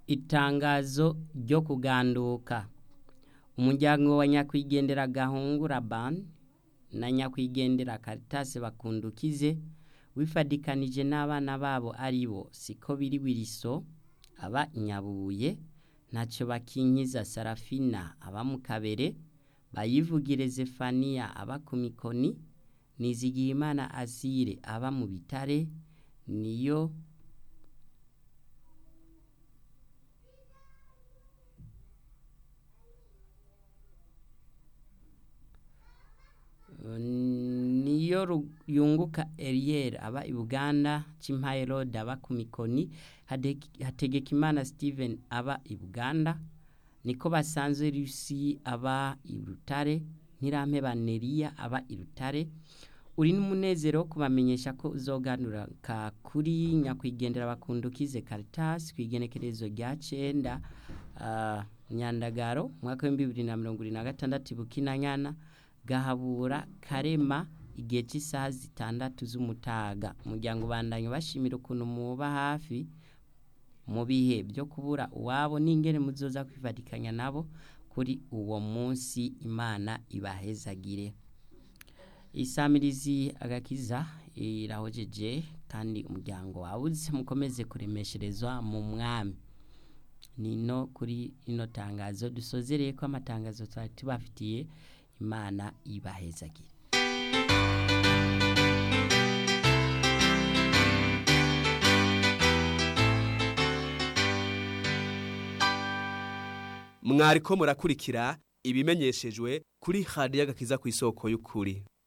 Itangazo ryo kuganduka. Umuryango wa nyakwigendera Gahungu Laban na nyakwigendera Caritas Bakundukize wifadikanije n'abana babo aribo Sikobiri Wiliso aba Nyabuye, Ntacyo Bakinkiza Sarafina aba mu Kabere, Bayivugire Zefania aba ku Mikoni, Nizigiyimana Azire aba mu Bitare, niyo yunguka Eliel aba i Buganda, Cimpaye Road aba ku Mikoni, Hategekimana Steven aba i Buganda, Niko Basanzwe Lucy aba i Rutare, Ntirampeba Neria aba i Rutare. Uri n'umunezero wo kubamenyesha ko uzoganduka kuri nyakwigendera Bakundukize Caritas kwigenekerezo rya 9 Nyandagaro mwaka wa 2026 Bukinanyana Gahabura Karema igihe cy'isaha 6 z'umutaga. Umuryango bandanye bashimira ukuntu muba hafi mu bihe byo kubura uwabo n'ingene muzoza kwifadikanya nabo kuri uwo munsi. Imana ibahezagire. Isamirizi agakiza irahojeje kandi umuryango wabuze mukomeze kuremesherezwa mu mwami. Nino kuri ino tangazo dusozereye ko amatangazo tubafitiye. Imana ibahezagire. Mwariko murakurikira ibimenyeshejwe kuri Radio Agakiza ku isoko y'ukuri.